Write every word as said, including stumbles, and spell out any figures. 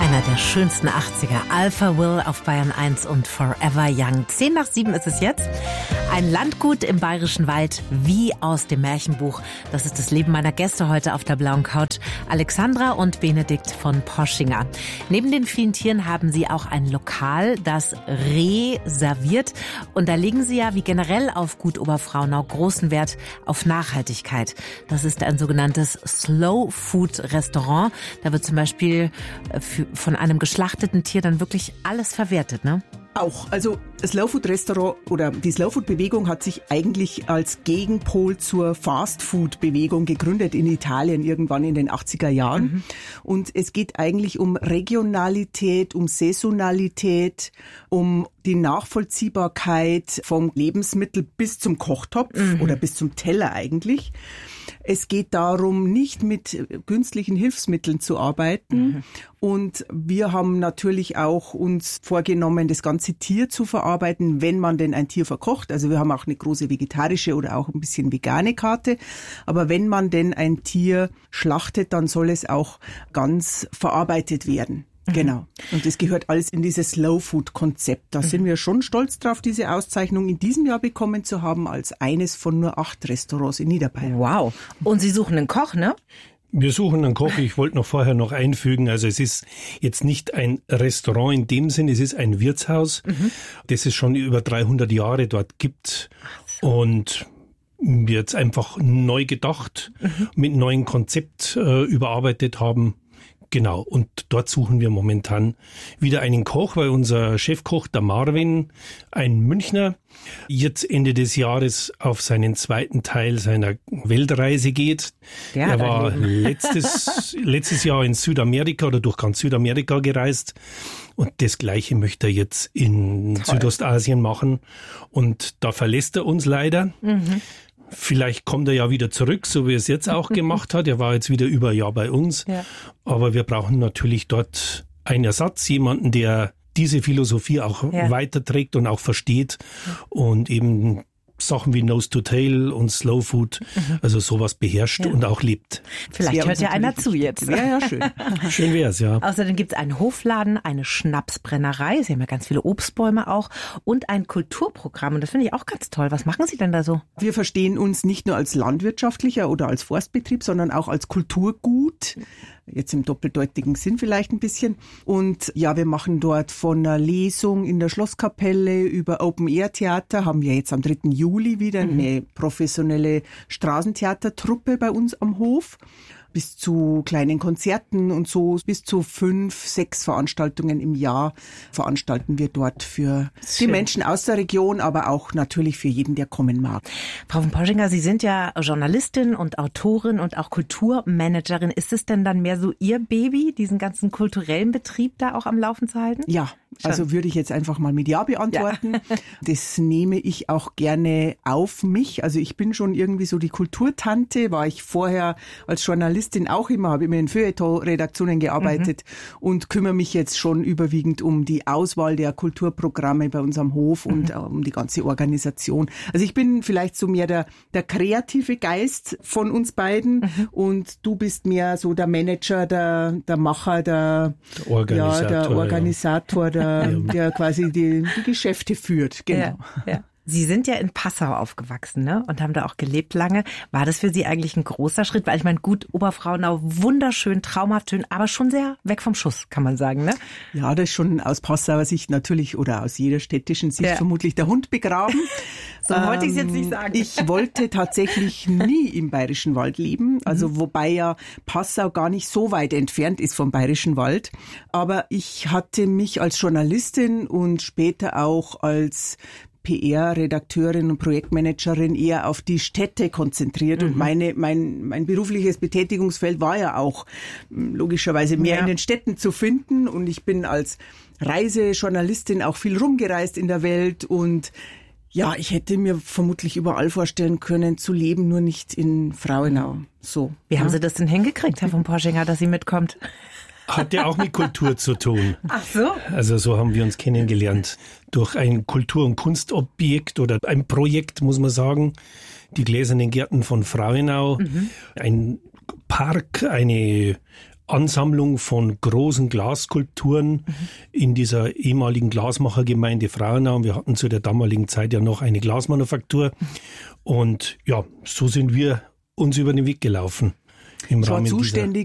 Einer der schönsten achtziger. Alpha Will auf Bayern eins und Forever Young. Zehn nach sieben ist es jetzt. Ein Landgut im Bayerischen Wald, wie aus dem Märchenbuch. Das ist das Leben meiner Gäste heute auf der blauen Couch. Alexandra und Benedikt von Poschinger. Neben den vielen Tieren haben sie auch ein Lokal, das reserviert. Und da legen sie ja wie generell auf Gut Oberfraunau großen Wert auf Nachhaltigkeit. Das ist ein sogenanntes Slow Food Restaurant. Da wird zum Beispiel für von einem geschlachteten Tier dann wirklich alles verwertet, ne? Auch. Also das Slowfood-Restaurant oder die Slowfood-Bewegung hat sich eigentlich als Gegenpol zur Fastfood-Bewegung gegründet in Italien irgendwann in den achtziger Jahren. Mhm. Und es geht eigentlich um Regionalität, um Saisonalität, um die Nachvollziehbarkeit vom Lebensmittel bis zum Kochtopf mhm. oder bis zum Teller eigentlich. Es geht darum, nicht mit künstlichen Hilfsmitteln zu arbeiten. Mhm. Und wir haben natürlich auch uns vorgenommen, das ganze Tier zu verarbeiten, wenn man denn ein Tier verkocht. Also wir haben auch eine große vegetarische oder auch ein bisschen vegane Karte. Aber wenn man denn ein Tier schlachtet, dann soll es auch ganz verarbeitet werden. Genau. Und das gehört alles in dieses Slow-Food-Konzept. Da mhm. sind wir schon stolz drauf, diese Auszeichnung in diesem Jahr bekommen zu haben, als eines von nur acht Restaurants in Niederbayern. Wow. Und Sie suchen einen Koch, ne? Wir suchen einen Koch. Ich wollte noch vorher noch einfügen, also es ist jetzt nicht ein Restaurant in dem Sinn, es ist ein Wirtshaus, mhm. das es schon über dreihundert Jahre dort gibt. Und jetzt einfach neu gedacht, mhm. mit neuen Konzept äh, überarbeitet haben. Genau, und dort suchen wir momentan wieder einen Koch, weil unser Chefkoch, der Marvin, ein Münchner, jetzt Ende des Jahres auf seinen zweiten Teil seiner Weltreise geht. Der er war letztes, letztes Jahr in Südamerika oder durch ganz Südamerika gereist und das Gleiche möchte er jetzt in Toll. Südostasien machen und da verlässt er uns leider. Mhm. Vielleicht kommt er ja wieder zurück, so wie er es jetzt auch gemacht hat. Er war jetzt wieder über ein Jahr bei uns. Ja. Aber wir brauchen natürlich dort einen Ersatz, jemanden, der diese Philosophie auch ja. weiterträgt und auch versteht und eben Sachen wie Nose to Tail und Slow Food, mhm. also sowas beherrscht ja. und auch lebt. Vielleicht hört ja einer zu jetzt. Ja, ja, schön. Schön wär's, ja. Außerdem gibt's einen Hofladen, eine Schnapsbrennerei, Sie haben ja ganz viele Obstbäume auch und ein Kulturprogramm und das finde ich auch ganz toll. Was machen Sie denn da so? Wir verstehen uns nicht nur als landwirtschaftlicher oder als Forstbetrieb, sondern auch als Kulturgut. Jetzt im doppeldeutigen Sinn vielleicht ein bisschen. Und ja, wir machen dort von einer Lesung in der Schlosskapelle über Open-Air-Theater, haben wir jetzt am dritten Juli wieder mhm. eine professionelle Straßentheatertruppe bei uns am Hof. Bis zu kleinen Konzerten und so, bis zu fünf, sechs Veranstaltungen im Jahr veranstalten wir dort für Schön. Die Menschen aus der Region, aber auch natürlich für jeden, der kommen mag. Frau von Poschinger, Sie sind ja Journalistin und Autorin und auch Kulturmanagerin. Ist es denn dann mehr so Ihr Baby, diesen ganzen kulturellen Betrieb da auch am Laufen zu halten? Ja. Schon. Also würde ich jetzt einfach mal mit Ja beantworten. Ja. Das nehme ich auch gerne auf mich. Also ich bin schon irgendwie so die Kulturtante, war ich vorher als Journalistin auch immer, habe immer in Feuilleton-Redaktionen gearbeitet mhm. und kümmere mich jetzt schon überwiegend um die Auswahl der Kulturprogramme bei uns am Hof und mhm. um die ganze Organisation. Also ich bin vielleicht so mehr der, der kreative Geist von uns beiden mhm. und du bist mehr so der Manager, der, der Macher, der der Organisator, ja, der, Organisator, ja. der der quasi die, die Geschäfte führt. Genau. Ja, ja. Sie sind ja in Passau aufgewachsen, ne? Und haben da auch gelebt lange. War das für Sie eigentlich ein großer Schritt? Weil ich meine, Gut Oberfraunau, wunderschön, traumhaft schön, aber schon sehr weg vom Schuss, kann man sagen, ne? Ja, das ist schon aus Passauer Sicht natürlich oder aus jeder städtischen Sicht ja. vermutlich der Hund begraben. So ähm, wollte ich es jetzt nicht sagen. Ich wollte tatsächlich nie im Bayerischen Wald leben, also mhm. wobei ja Passau gar nicht so weit entfernt ist vom Bayerischen Wald. Aber ich hatte mich als Journalistin und später auch als P R-Redakteurin und Projektmanagerin eher auf die Städte konzentriert. Mhm. Und meine, mein, mein berufliches Betätigungsfeld war ja auch logischerweise mehr ja. in den Städten zu finden. Und ich bin als Reisejournalistin auch viel rumgereist in der Welt. Und ja, ich hätte mir vermutlich überall vorstellen können, zu leben, nur nicht in Frauenau. So. Wie haben Sie das denn hingekriegt, Herr von Poschinger, dass sie mitkommt? Hat ja auch mit Kultur zu tun. Ach so. Also so haben wir uns kennengelernt. Durch ein Kultur- und Kunstobjekt oder ein Projekt, muss man sagen. Die Gläsernen Gärten von Frauenau. Mhm. Ein Park, eine Ansammlung von großen Glasskulpturen mhm. in dieser ehemaligen Glasmachergemeinde Frauenau. Wir hatten zu der damaligen Zeit ja noch eine Glasmanufaktur. Mhm. Und ja, so sind wir uns über den Weg gelaufen. Im ich Rahmen war zuständig